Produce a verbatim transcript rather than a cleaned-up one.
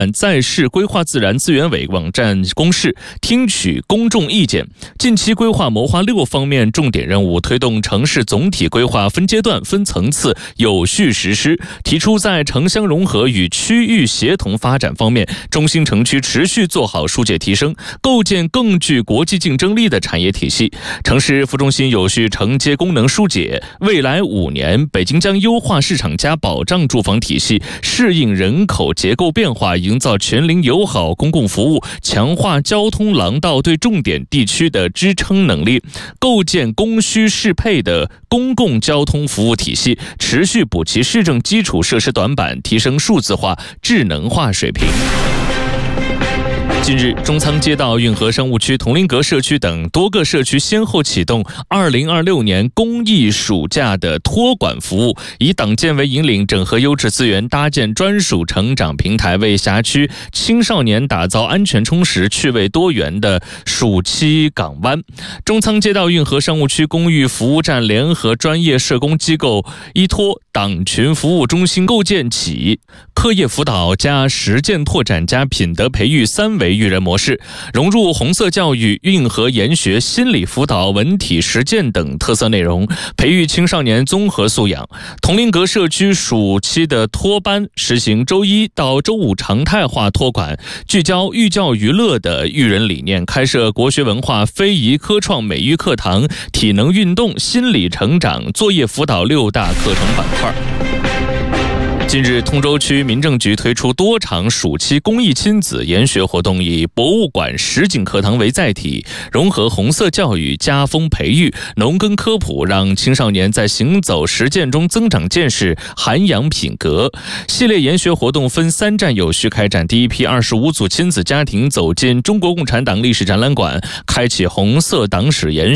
在市规划自然资源委网站公示，听取公众意见。近期规划谋划六方面重点任务，推动城市总体规划分阶段、分层次有序实施。提出在城乡融合与区域协同发展方面，中心城区持续做好疏解提升，构建更具国际竞争力的产业体系。城市服中心有序承接功能疏解，未来五年，北京将优化市场加保障住房体系，适应人口结构变化，营造全龄友好公共服务，强化交通廊道对重点地区的支撑能力，构建供需适配的公共交通服务体系，持续补齐市政基础设施短板，提升数字化、智能化水平。近日，中仓街道运河商务区、铜陵阁社区等多个社区先后启动二零二六年公益暑假的托管服务，以党建为引领，整合优质资源，搭建专属成长平台，为辖区青少年打造安全充实、趣味多元的暑期港湾。中仓街道运河商务区公寓服务站联合专业社工机构依托党群服务中心构建起课业辅导加实践拓展加品德培育三维育人模式，融入红色教育、运河研学、心理辅导、文体实践等特色内容，培育青少年综合素养。铜陵阁社区暑期的托班实行周一到周五常态化托管，聚焦寓教于乐的育人理念，开设国学文化、非遗科创美育课堂、体能运动、心理成长、作业辅导六大课程板块。近日，通州区民政局推出多场暑期公益亲子研学活动，以博物馆实景课堂为载体，融合红色教育、家风培育、农耕科普，让青少年在行走实践中增长见识、涵养品格。系列研学活动分三站有序开展，第一批二十五组亲子家庭走进中国共产党历史展览馆，开启红色党史研